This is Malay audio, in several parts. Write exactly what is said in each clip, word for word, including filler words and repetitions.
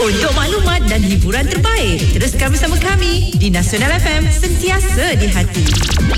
untuk maklumat dan hiburan terbaik. Teruskan bersama kami di Nasional F M, sentiasa di hati.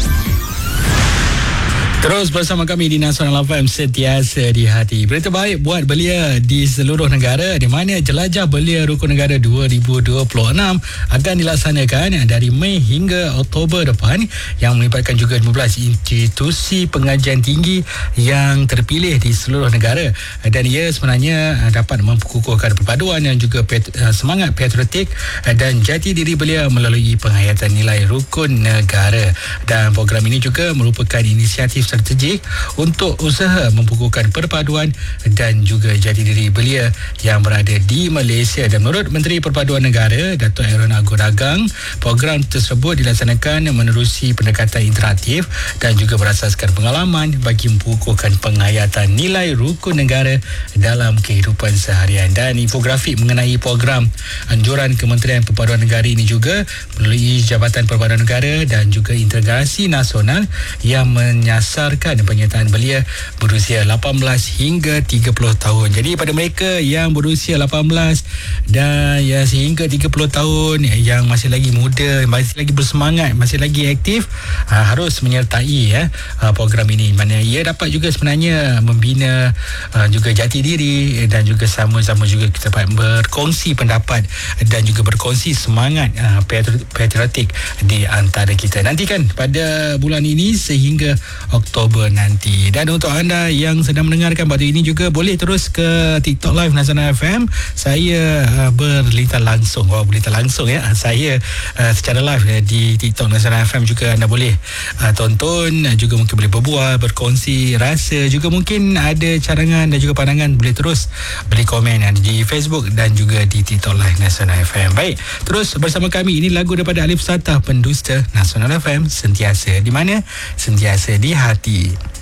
Terus bersama kami di Nasional F M, sentiasa di hati. Berita baik buat belia di seluruh negara, di mana jelajah belia rukun negara dua ribu dua puluh enam akan dilaksanakan dari Mei hingga Oktober depan, yang melibatkan juga lima belas institusi pengajian tinggi yang terpilih di seluruh negara, dan ia sebenarnya dapat memperkukuhkan perpaduan dan juga pet, semangat patriotik dan jati diri belia melalui penghayatan nilai rukun negara. Dan program ini juga merupakan inisiatif strategik untuk usaha membukukan perpaduan dan juga jati diri belia yang berada di Malaysia. Dan menurut Menteri Perpaduan Negara Datuk Aaron Aguragang, program tersebut dilaksanakan menerusi pendekatan interaktif dan juga berasaskan pengalaman bagi membukukan penghayatan nilai rukun negara dalam kehidupan seharian. Dan infografik mengenai program anjuran Kementerian Perpaduan Negara ini juga melalui Jabatan Perpaduan Negara dan juga Integrasi Nasional yang menyasar penyertaan belia berusia lapan belas hingga tiga puluh tahun. Jadi pada mereka yang berusia lapan belas dan ya sehingga tiga puluh tahun, yang masih lagi muda, masih lagi bersemangat, masih lagi aktif, uh, harus menyertai ya uh, program ini, mana ia dapat juga sebenarnya membina uh, juga jati diri dan juga sama-sama juga kita dapat berkongsi pendapat dan juga berkongsi semangat uh, patriotik di antara kita. Nantikan pada bulan ini sehingga Oktober nanti. Dan untuk anda yang sedang mendengarkan pada ini juga boleh terus ke TikTok Live Nasional F M. Saya uh, berlintas langsung. Oh, berlintas langsung ya. Saya uh, secara live uh, di TikTok Nasional F M juga anda boleh uh, tonton, uh, juga mungkin boleh berbual, berkongsi rasa, juga mungkin ada cadangan dan juga pandangan, boleh terus beri komen uh, di Facebook dan juga di TikTok Live Nasional F M. Baik, terus bersama kami. Ini lagu daripada Alif Satah, pendusta Nasional F M, sentiasa di mana? Sentiasa di hati.